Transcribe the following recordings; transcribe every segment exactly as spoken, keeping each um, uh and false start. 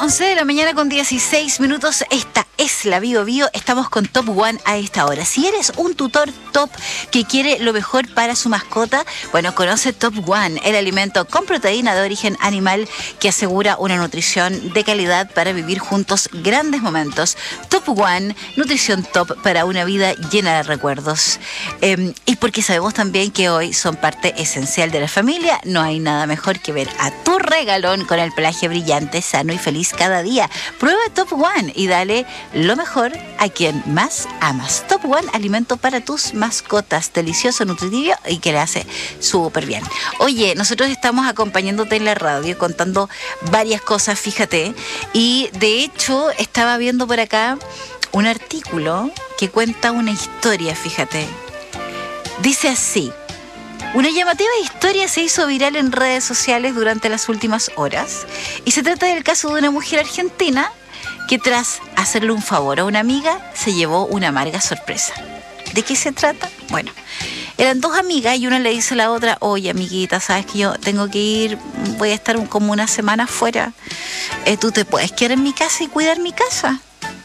once de la mañana con dieciséis minutos. Esta es la Bio Bio. Estamos con Top One a esta hora. Si eres un tutor top que quiere lo mejor para su mascota, bueno, conoce Top One, el alimento con proteína de origen animal que asegura una nutrición de calidad para vivir juntos grandes momentos. Top One, nutrición top para una vida llena de recuerdos. Eh, y porque sabemos también que hoy son parte esencial de la familia, no hay nada mejor que ver a tu regalón con el pelaje brillante, sano y feliz cada día. Prueba Top One y dale lo mejor a quien más amas. Top One, alimento para tus mascotas, delicioso, nutritivo y que le hace súper bien. Oye, nosotros estamos acompañándote en la radio contando varias cosas, fíjate, y de hecho estaba viendo por acá un artículo que cuenta una historia, fíjate. Dice así: una llamativa historia se hizo viral en redes sociales durante las últimas horas y se trata del caso de una mujer argentina que tras hacerle un favor a una amiga se llevó una amarga sorpresa. ¿De qué se trata? Bueno, eran dos amigas y una le dice a la otra: oye, amiguita, sabes que yo tengo que ir, voy a estar un, como una semana fuera, eh, ¿tú te puedes quedar en mi casa y cuidar mi casa?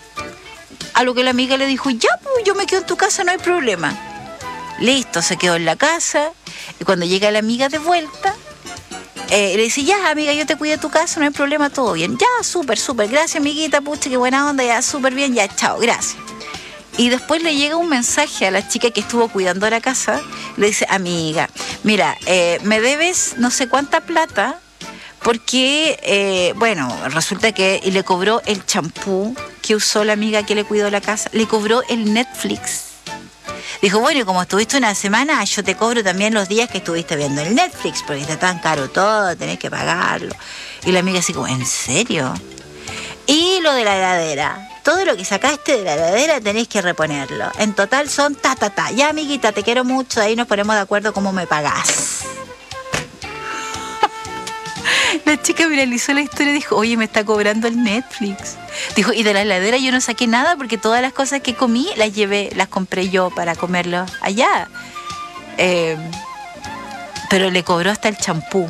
A lo que la amiga le dijo: ya, pues yo me quedo en tu casa, no hay problema. Listo, se quedó en la casa. Y cuando llega la amiga de vuelta, eh, le dice: ya, amiga, yo te cuido de tu casa, no hay problema, todo bien. Ya, súper, súper, gracias, amiguita, pucha, qué buena onda, ya, súper bien, ya, chao, gracias. Y después le llega un mensaje a la chica que estuvo cuidando la casa, le dice: amiga, mira, eh, me debes no sé cuánta plata, porque, eh, bueno, resulta que y le cobró el champú que usó la amiga que le cuidó la casa, le cobró el Netflix. Dijo: bueno, y como estuviste una semana, yo te cobro también los días que estuviste viendo el Netflix, porque está tan caro todo, tenés que pagarlo. Y la amiga así como: ¿en serio? Y lo de la heladera, todo lo que sacaste de la heladera tenés que reponerlo. En total son ta, ta, ta. Ya, amiguita, te quiero mucho, ahí nos ponemos de acuerdo cómo me pagás. La chica viralizó la historia y dijo: oye, me está cobrando el Netflix. Dijo: y de la heladera yo no saqué nada porque todas las cosas que comí las llevé, las compré yo para comerlo allá. Eh, pero le cobró hasta el champú.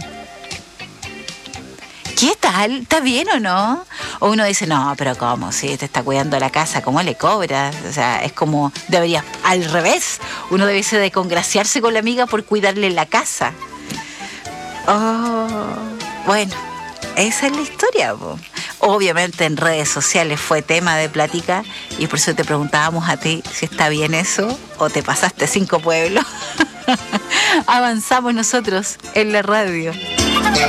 ¿Qué tal? ¿Está bien o no? O uno dice: no, pero ¿cómo? Si te está cuidando la casa, ¿cómo le cobras? O sea, es como, debería, al revés. Uno debiese de congraciarse con la amiga por cuidarle la casa. Oh, bueno, esa es la historia, po. Obviamente en redes sociales fue tema de plática y por eso te preguntábamos a ti si está bien eso o te pasaste cinco pueblos. Avanzamos nosotros en la radio.